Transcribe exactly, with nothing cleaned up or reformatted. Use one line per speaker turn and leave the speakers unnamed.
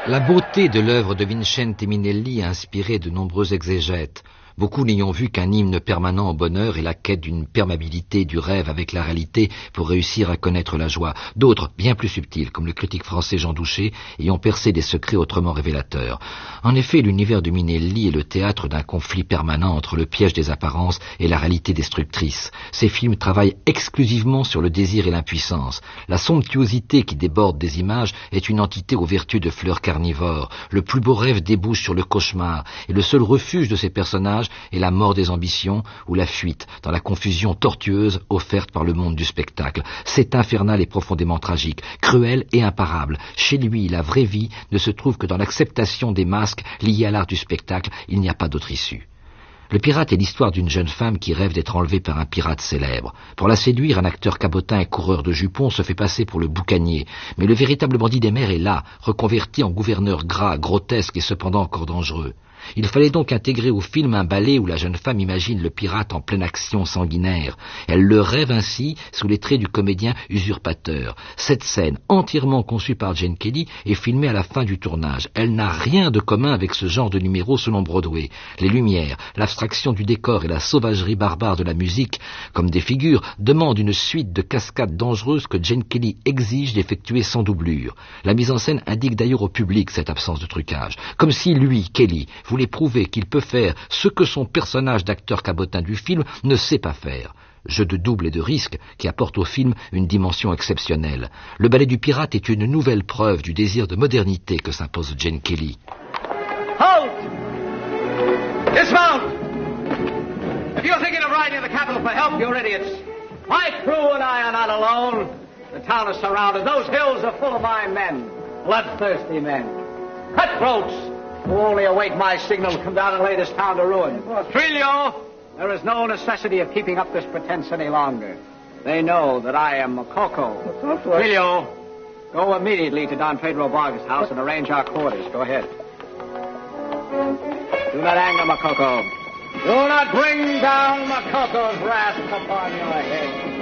La beauté de l'œuvre de Vincente Minelli a inspiré de nombreux exégètes. Beaucoup n'ayant vu qu'un hymne permanent au bonheur et la quête d'une perméabilité du rêve avec la réalité pour réussir à connaître la joie. D'autres, bien plus subtils, comme le critique français Jean Douché, ayant percé des secrets autrement révélateurs. En effet, l'univers de Minelli est le théâtre d'un conflit permanent entre le piège des apparences et la réalité destructrice. Ces films travaillent exclusivement sur le désir et l'impuissance. La somptuosité qui déborde des images est une entité aux vertus de fleurs carnivores. Le plus beau rêve débouche sur le cauchemar, et le seul refuge de ces personnages et la mort des ambitions ou la fuite dans la confusion tortueuse offerte par le monde du spectacle. C'est infernal et profondément tragique, cruel et imparable. Chez lui, la vraie vie ne se trouve que dans l'acceptation des masques liés à l'art du spectacle. Il n'y a pas d'autre issue. Le Pirate est l'histoire d'une jeune femme qui rêve d'être enlevée par un pirate célèbre. Pour la séduire, un acteur cabotin et coureur de jupons se fait passer pour le boucanier. Mais le véritable bandit des mers est là, reconverti en gouverneur gras, grotesque et cependant encore dangereux. Il fallait donc intégrer au film un ballet où la jeune femme imagine le pirate en pleine action sanguinaire. Elle le rêve ainsi sous les traits du comédien usurpateur. Cette scène, entièrement conçue par Gene Kelly, est filmée à la fin du tournage. Elle n'a rien de commun avec ce genre de numéro selon Broadway. Les lumières, l'abstraction du décor et la sauvagerie barbare de la musique, comme des figures, demandent une suite de cascades dangereuses que Gene Kelly exige d'effectuer sans doublure. La mise en scène indique d'ailleurs au public cette absence de trucage. Comme si lui, Kelly, voulait prouver qu'il peut faire ce que son personnage d'acteur cabotin du film ne sait pas faire. Jeu de double et de risque qui apporte au film une dimension exceptionnelle. Le ballet du pirate est une nouvelle preuve du désir de modernité que s'impose Gene Kelly.
Halt! Dismount! If you're thinking of riding to the capital for help, you're idiots. My crew and I are not alone. The town is surrounded. Those hills are full of my men. Bloodthirsty men. Cutthroats who only await my signal to come down and lay this town to ruin. Trillo, there is no necessity of keeping up this pretense any longer. They know that I am Macoco. Trillo, go immediately to Don Pedro Vargas' house and arrange our quarters. Go ahead. Do not anger Macoco. Do not bring down Macoco's wrath upon your head.